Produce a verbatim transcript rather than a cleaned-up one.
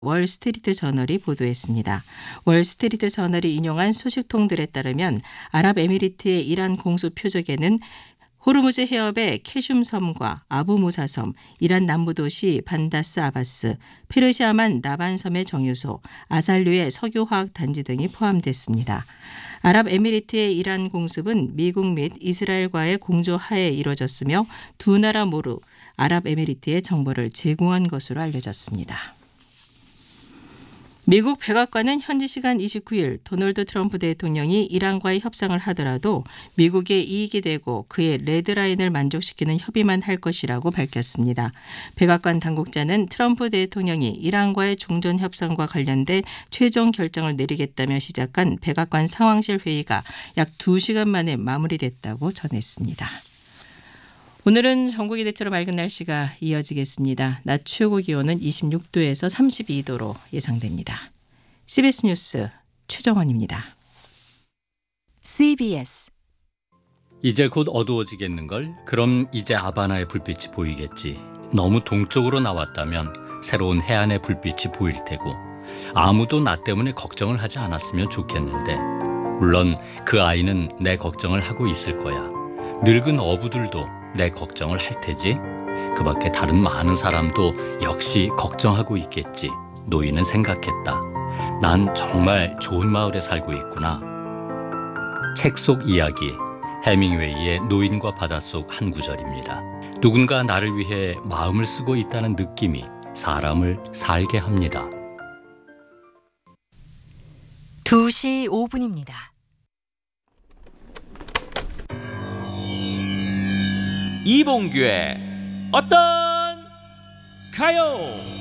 월스트리트 저널이 보도했습니다. 월스트리트 저널이 인용한 소식통들에 따르면 아랍에미리트의 이란 공수 표적에는 호르무즈 해협의 캐슘 섬과 아부 무사 섬, 이란 남부 도시 반다스 아바스, 페르시아만 라반 섬의 정유소, 아살류의 석유화학 단지 등이 포함됐습니다. 아랍에미리트의 이란 공습은 미국 및 이스라엘과의 공조 하에 이뤄졌으며 두 나라 모두 아랍에미리트에 정보를 제공한 것으로 알려졌습니다. 미국 백악관은 현지 시간 이십구 일 도널드 트럼프 대통령이 이란과의 협상을 하더라도 미국의 이익이 되고 그의 레드라인을 만족시키는 협의만 할 것이라고 밝혔습니다. 백악관 당국자는 트럼프 대통령이 이란과의 종전 협상과 관련된 최종 결정을 내리겠다며 시작한 백악관 상황실 회의가 약 두 시간 만에 마무리됐다고 전했습니다. 오늘은 전국이 대체로 맑은 날씨가 이어지겠습니다. 낮 최고 기온은 이십육 도에서 삼십이 도로 예상됩니다. 씨비에스 뉴스 최정원입니다. 씨비에스 이제 곧 어두워지겠는걸? 그럼 이제 아바나의 불빛이 보이겠지. 너무 동쪽으로 나왔다면 새로운 해안의 불빛이 보일 테고 아무도 나 때문에 걱정을 하지 않았으면 좋겠는데 물론 그 아이는 내 걱정을 하고 있을 거야. 늙은 어부들도 내 걱정을 할 테지. 그 밖에 다른 많은 사람도 역시 걱정하고 있겠지. 노인은 생각했다. 난 정말 좋은 마을에 살고 있구나. 책 속 이야기, 해밍웨이의 노인과 바다 속 한 구절입니다. 누군가 나를 위해 마음을 쓰고 있다는 느낌이 사람을 살게 합니다. 두 시 오 분입니다. 이봉규의 어떤 가요?